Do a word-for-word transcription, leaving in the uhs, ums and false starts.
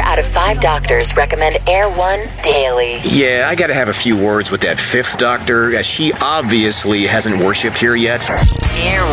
out of five doctors recommend Air One daily. Yeah, I gotta have a few words with that fifth doctor, as she obviously hasn't worshipped here yet. Air